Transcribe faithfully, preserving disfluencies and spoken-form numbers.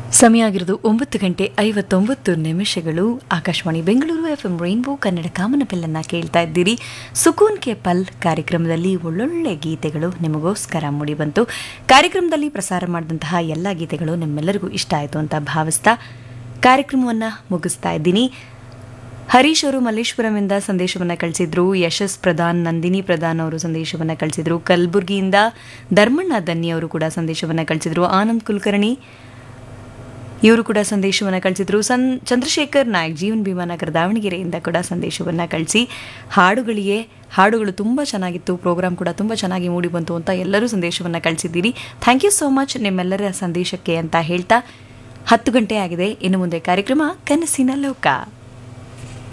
ಸಮಯ ಆಗಿರೋದು ಒಂಬತ್ತು ಗಂಟೆ ಐವತ್ತೊಂಬತ್ತು ನಿಮಿಷಗಳು. Akashvani Bengaluru F M rainbow Kannada ಕಾಮನಬಿಲ್ಲನ್ನು ಕೇಳ್ತಾ ಇದ್ದೀರಿ. ಸುಕೂನ್ ಕೆ ಪಲ್ ಕಾರ್ಯಕ್ರಮದಲ್ಲಿ ಒಳ್ಳೊಳ್ಳೆ ಗೀತೆಗಳು ನಿಮಗೋಸ್ಕರ ಮೂಡಿಬಂತು. ಕಾರ್ಯಕ್ರಮದಲ್ಲಿ ಪ್ರಸಾರ ಮಾಡಿದಂತಹ ಎಲ್ಲ ಗೀತೆಗಳು ನಿಮ್ಮೆಲ್ಲರಿಗೂ ಇಷ್ಟ ಆಯಿತು ಅಂತ ಭಾವಿಸ್ತಾ ಕಾರ್ಯಕ್ರಮವನ್ನು ಮುಗಿಸ್ತಾ ಇದ್ದೀನಿ. ಹರೀಶ್ ಅವರು ಮಲ್ಲೇಶ್ವರಮಿಂದ ಸಂದೇಶವನ್ನು ಕಳಿಸಿದ್ರು. ಯಶಸ್ ಪ್ರಧಾನ್, ನಂದಿನಿ ಪ್ರಧಾನ್ ಅವರು ಸಂದೇಶವನ್ನು ಕಳಿಸಿದ್ರು. ಕಲಬುರಗಿಯಿಂದ ಧರ್ಮಣ್ಣ ದನ್ನಿ ಅವರು ಕೂಡ ಸಂದೇಶವನ್ನು ಕಳಿಸಿದ್ರು. ಆನಂದ್ ಕುಲಕರ್ಣಿ ಇವರು ಕೂಡ ಸಂದೇಶವನ್ನು ಕಳಿಸಿದ್ರು. ಸನ್ ಚಂದ್ರಶೇಖರ್ ನಾಯಕ್ ಜೀವನ್ ಭೀಮಾನಗರ ದಾವಣಗೆರೆಯಿಂದ ಕೂಡ ಸಂದೇಶವನ್ನು ಕಳಿಸಿ ಹಾಡುಗಳಿಗೆ ಹಾಡುಗಳು ತುಂಬ ಚೆನ್ನಾಗಿತ್ತು, ಪ್ರೋಗ್ರಾಮ್ ಕೂಡ ತುಂಬ ಚೆನ್ನಾಗಿ ಮೂಡಿ ಬಂತು ಅಂತ ಎಲ್ಲರೂ ಸಂದೇಶವನ್ನು ಕಳಿಸಿದ್ದೀರಿ. ಥ್ಯಾಂಕ್ ಯು ಸೋ ಮಚ್ ನಿಮ್ಮೆಲ್ಲರ ಸಂದೇಶಕ್ಕೆ ಅಂತ ಹೇಳ್ತಾ ಹತ್ತು ಗಂಟೆ ಆಗಿದೆ. ಇನ್ನು ಮುಂದೆ ಕಾರ್ಯಕ್ರಮ ಕನಸಿನ ಲೋಕ.